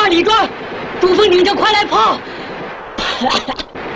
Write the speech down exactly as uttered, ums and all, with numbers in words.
李庄，朱凤英就快来跑！